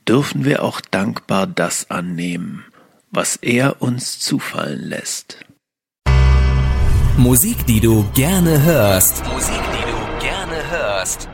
dürfen wir auch dankbar das annehmen, was er uns zufallen lässt. Musik, die du gerne hörst. Musik, die du gerne hörst.